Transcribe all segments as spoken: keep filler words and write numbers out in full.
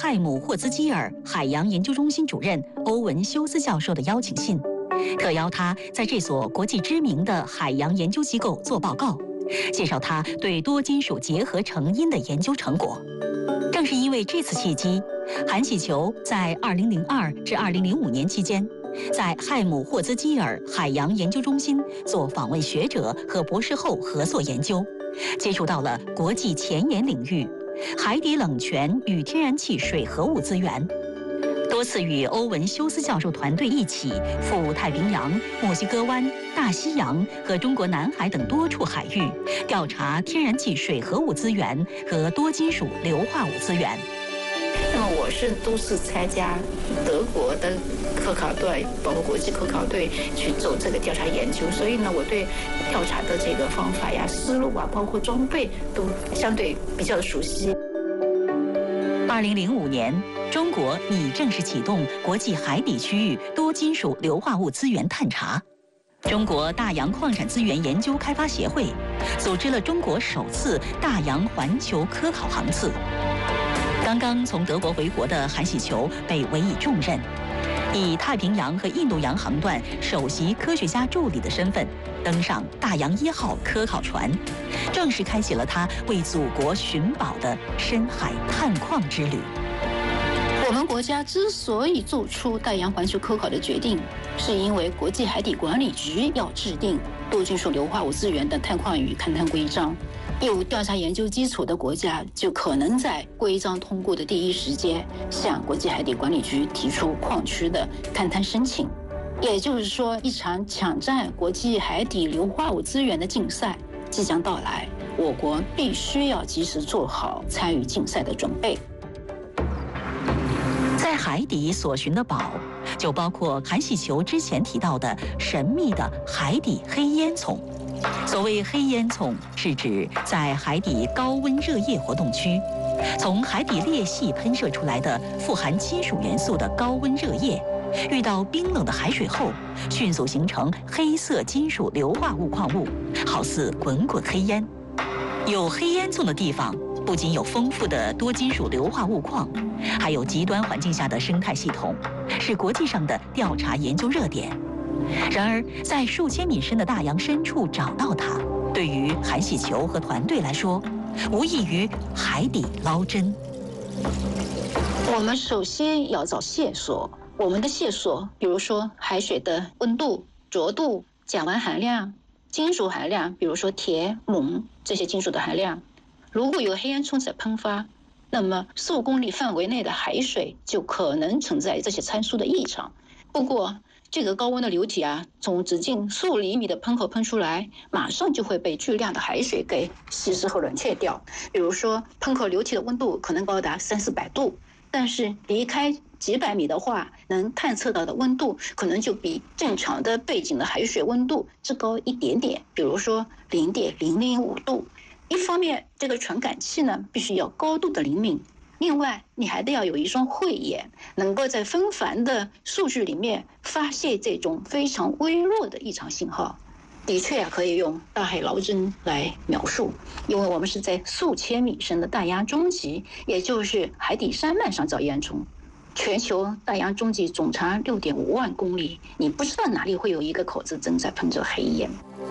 亥姆霍兹基尔海洋研究中心主任欧文休斯教授的邀请信，特邀他在这所国际知名的海洋研究机构做报告，介绍他对多金属结合成因的研究成果。正是因为这次契机，韩喜球在二零零二至二零零五年期间，在亥姆霍兹基尔海洋研究中心做访问学者和博士后合作研究，接触到了国际前沿领域海底冷泉与天然气水合物资源，多次与欧文休斯教授团队一起赴太平洋、墨西哥湾、大西洋和中国南海等多处海域，调查天然气水合物资源和多金属硫化物资源。 那么我是都是参加德国的科考队，包括国际科考队去做这个调查研究，所以呢，我对调查的这个方法呀、思路啊，包括装备都相对比较熟悉。 二零零五年，中国拟正式启动国际海底区域多金属硫化物资源探查。中国大洋矿产资源研究开发协会组织了中国首次大洋环球科考航次。刚刚从德国回国的韩喜球被委以重任，以太平洋和印度洋航段首席科学家助理的身份登上大洋一号科考船，正式开启了他为祖国寻宝的深海探矿之旅。 我们国家之所以做出大洋环球科考的决定，是因为国际海底管理局要制定多金属硫化物资源的探矿与勘探规章。有调查研究基础的国家就可能在规章通过的第一时间向国际海底管理局提出矿区的勘探申请。也就是说，一场抢占国际海底硫化物资源的竞赛即将到来，我国必须要及时做好参与竞赛的准备。 在海底所寻的宝，就包括韩喜球之前提到的神秘的海底黑烟囱。所谓黑烟囱，是指在海底高温热液活动区，从海底裂隙喷射出来的富含金属元素的高温热液，遇到冰冷的海水后，迅速形成黑色金属硫化物矿物，好似滚滚黑烟。有黑烟囱的地方，不仅有丰富的多金属硫化物矿，还有极端环境下的生态系统，是国际上的调查研究热点。然而，在数千米深的大洋深处找到它，对于韩喜球和团队来说，无异于海底捞针。 我们首先要找线索，我们的线索，比如说海水的温度、浊度、甲烷含量、金属含量，比如说铁、锰这些金属的含量。如果有黑烟囱在喷发，那么数公里范围内的海水就可能存在这些参数的异常。不过，这个高温的流体啊，从直径数厘米的喷口喷出来，马上就会被巨量的海水给稀释和冷却掉。比如说，喷口流体的温度可能高达三四百度，但是离开几百米的话，能探测到的温度可能就比正常的背景的海水温度只高一点点，比如说零点零零五度。一方面，这个传感器呢必须要高度的灵敏。另外，你还得要有一双慧眼，能够在纷繁的数据里面发现这种非常微弱的异常信号。的确啊，可以用大海捞针来描述，因为我们是在数千米深的大洋中极，也就是海底山脉上找烟囱。全球大洋中极总长六点五万公里，你不知道哪里会有一个口子正在喷着黑烟。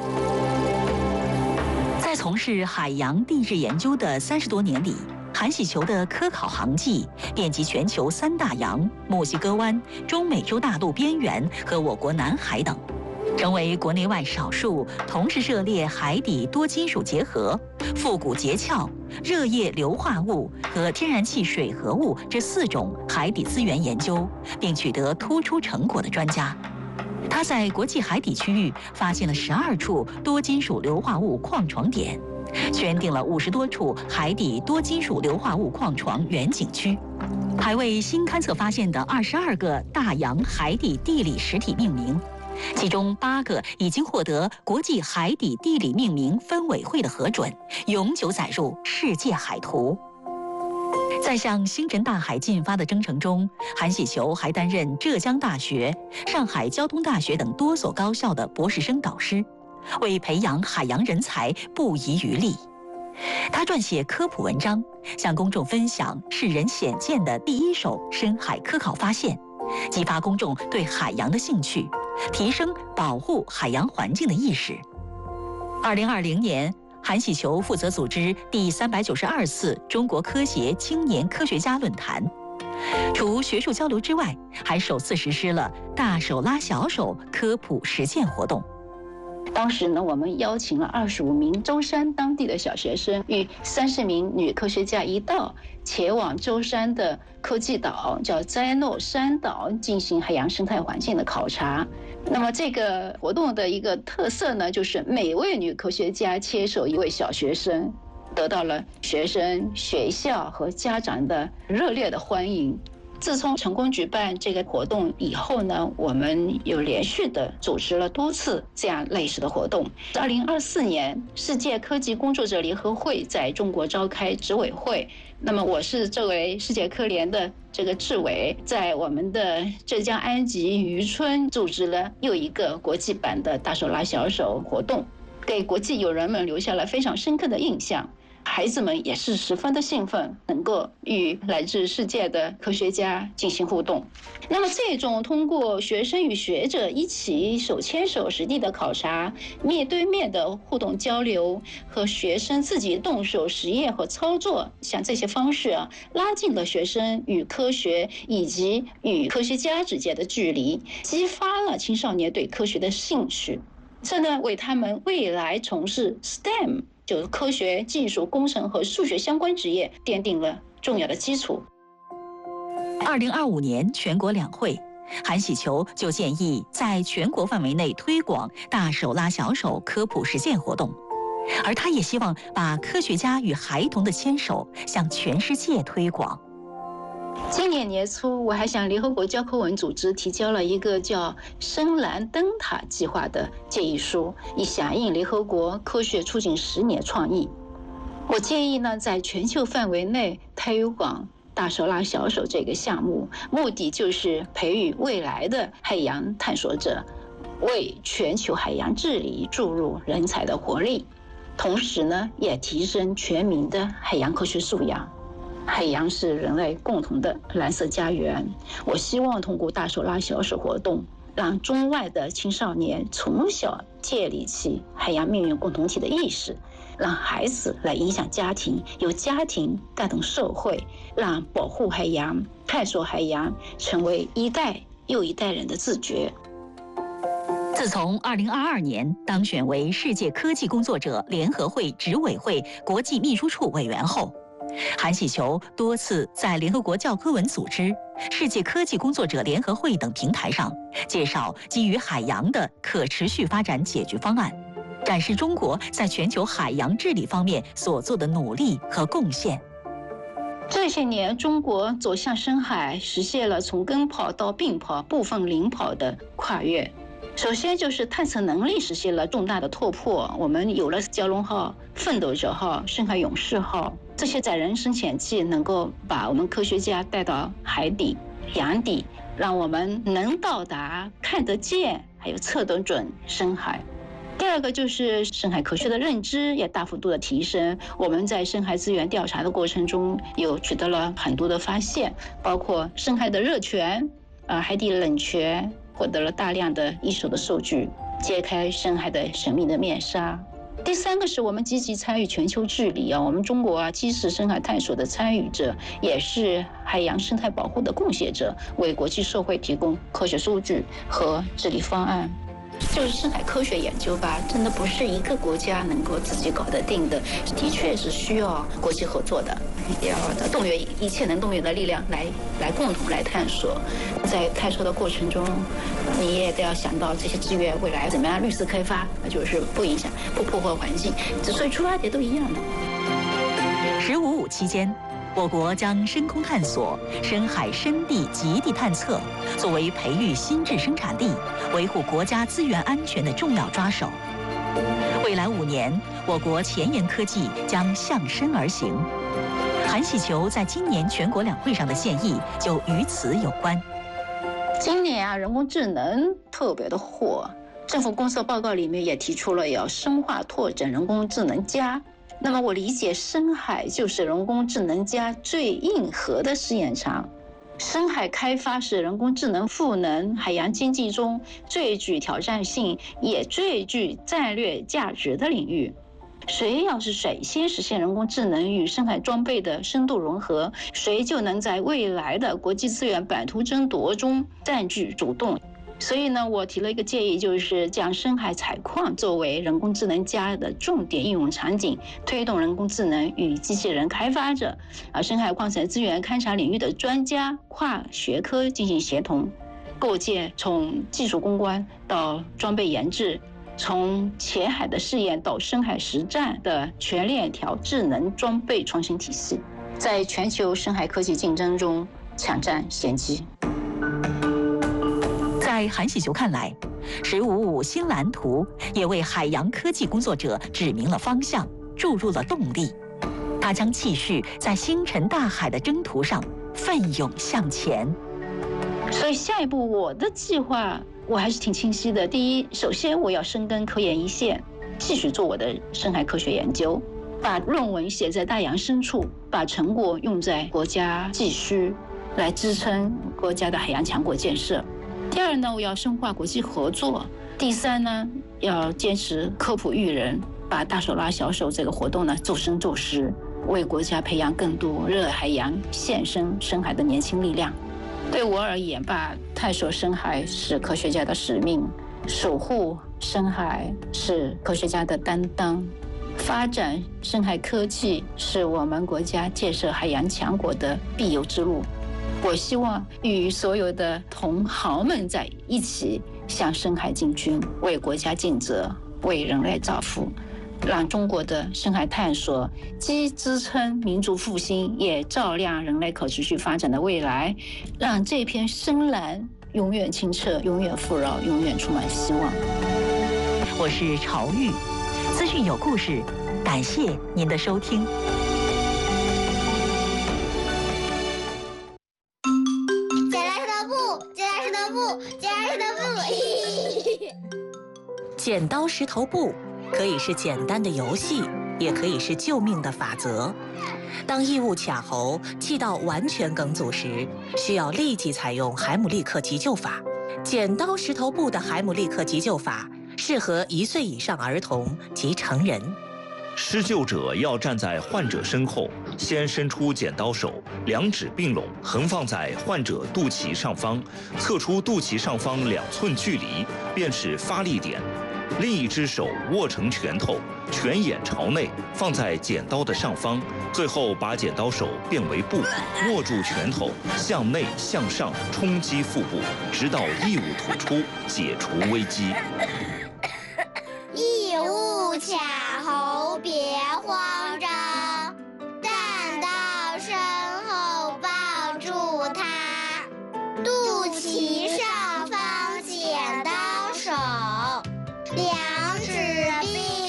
在从事海洋地质研究的三十多年里，韩喜球的科考航迹遍及全球三大洋、墨西哥湾、中美洲大陆边缘和我国南海等，成为国内外少数同时涉猎海底多金属结合、复古结壳、热液硫化物和天然气水合物这四种海底资源研究，并取得突出成果的专家。他在国际海底区域发现了十二处多金属硫化物矿床点，圈定了五十多处海底多金属硫化物矿床远景区，还为新勘测发现的二十二个大洋海底地理实体命名，其中八个已经获得国际海底地理命名分委会的核准，永久载入世界海图。在向星辰大海进发的征程中，韩喜球还担任浙江大学、上海交通大学等多所高校的博士生导师，为培养海洋人才不遗余力。 他撰写科普文章，向公众分享世人鲜见的第一手深海科考发现，激发公众对海洋的兴趣，提升保护海洋环境的意识。二零二零年，韩喜球负责组织第三百九十二次中国科协青年科学家论坛。除学术交流之外，还首次实施了大手拉小手科普实践活动。 当时呢，我们邀请了二十五名舟山当地的小学生与三十名女科学家一道前往舟山的科技岛，叫斋诺山岛，进行海洋生态环境的考察。那么这个活动的一个特色呢，就是每位女科学家牵手一位小学生，得到了学生、学校和家长的热烈的欢迎。自从成功举办这个活动以后呢，我们有连续的组织了多次这样类似的活动。二零二四年，世界科技工作者联合会在中国召开执委会，那么我是作为世界科联的这个志委，在我们的浙江安吉渔村组织了又一个国际版的大手拉小手活动，给国际友人们留下了非常深刻的印象。孩子们也是十分的兴奋，能够与来自世界的科学家进行互动。那么这种通过学生与学者一起手牵手实地的考察，面对面的互动交流，和学生自己动手实验和操作，像这些方式啊，拉近了学生与科学以及与科学家之间的距离，激发了青少年对科学的兴趣，这呢为他们未来从事 S T E M就是科学、技术、工程和数学相关职业奠定了重要的基础。 二零二五年全国两会，韩喜球就建议在全国范围内推广大手拉小手科普实践活动，而他也希望把科学家与孩童的牵手向全世界推广。 今年年初，我还向联合国教科文组织提交了一个叫深蓝灯塔计划的建议书，以响应联合国科学促进十年创意。我建议呢，在全球范围内推广大手拉小手这个项目，目的就是培育未来的海洋探索者，为全球海洋治理注入人才的活力，同时呢，也提升全民的海洋科学素养。海洋是人类共同的蓝色家园，我希望通过大手拉小手活动，让中外的青少年从小建立起海洋命运共同体的意识，让孩子来影响家庭，由家庭带动社会，让保护海洋、探索海洋成为一代又一代人的自觉。 自从二零二二年当选为世界科技工作者联合会执委会国际秘书处委员后，韩喜球多次在联合国教科文组织、世界科技工作者联合会等平台上介绍基于海洋的可持续发展解决方案，展示中国在全球海洋治理方面所做的努力和贡献。 这些年，中国走向深海，实现了从跟跑到并跑、部分领跑的跨越。首先就是探测能力实现了重大的突破，我们有了蛟龙号、奋斗者号、深海勇士号这些载人深潜器，能够把我们科学家带到海底、洋底，让我们能到达、看得见，还有测得准深海。第二个就是深海科学的认知也大幅度的提升，我们在深海资源调查的过程中，有取得了很多的发现，包括深海的热泉、呃海底冷泉，获得了大量的一手的数据，揭开深海的神秘的面纱。第三个是我们积极参与全球治理啊，我们中国啊，既是深海探索的参与者，也是海洋生态保护的贡献者，为国际社会提供科学数据和治理方案。就是深海科学研究吧，真的不是一个国家能够自己搞得定的，的确是需要国际合作的，要动员一切能动员的力量来来共同来探索。在探索的过程中，你也得要想到这些资源未来怎么样绿色开发，那就是不影响、不破坏环境，所以出发点都一样的。 十五五期间，我国将深空探索、深海深地极地探测作为培育新质生产力、维护国家资源安全的重要抓手。未来五年，我国前沿科技将向深而行。韩喜球在今年全国两会上的建议就与此有关。 今年啊，人工智能特别的火，政府工作报告里面也提出了要深化拓展人工智能加那么我理解深海就是人工智能加最硬核的试验场。深海开发是人工智能赋能海洋经济中最具挑战性也最具战略价值的领域。谁要是率先实现人工智能与深海装备的深度融合，谁就能在未来的国际资源版图争夺中占据主动。所以呢，我提了一个建议，就是将深海采矿作为人工智能加的重点应用场景，推动人工智能与机器人开发者、啊深海矿产资源勘察领域的专家跨学科进行协同，构建从技术攻关到装备研制，从浅海的试验到深海实战的全链条智能装备创新体系，在全球深海科技竞争中抢占先机。 在韩喜球看来，十五五新蓝图也为海洋科技工作者指明了方向，注入了动力。他将继续在星辰大海的征途上奋勇向前。 所以下一步我的计划我还是挺清晰的。第一，首先我要深耕科研一线，继续做我的深海科学研究，把论文写在大洋深处，把成果用在国家技需，来支撑国家的海洋强国建设。第二呢，我要深化国际合作。第三呢，要坚持科普育人，把大手拉小手这个活动呢做深做实，为国家培养更多热爱海洋、献身深海的年轻力量。对我而言吧，探索深海是科学家的使命，守护深海是科学家的担当，发展深海科技是我们国家建设海洋强国的必由之路。我希望与所有的同行们在一起向深海进军，为国家尽责，为人类造福，让中国的深海探索既支撑民族复兴，也照亮人类可持续发展的未来，让这片深蓝永远清澈，永远富饶，永远充满希望。 我是朝玉，资讯有故事，感谢您的收听。剪刀石头布可以是简单的游戏，也可以是救命的法则。当异物卡喉、气道完全梗阻时，需要立即采用海姆立克急救法。剪刀石头布的海姆立克急救法适合一岁以上儿童及成人。 施救者要站在患者身后，先伸出剪刀手，两指并拢，横放在患者肚脐上方，测出肚脐上方两寸距离，便是发力点。另一只手握成拳头，拳眼朝内，放在剪刀的上方，最后把剪刀手变为布，握住拳头，向内向上冲击腹部，直到异物吐出，解除危机。 异物卡喉，别慌张。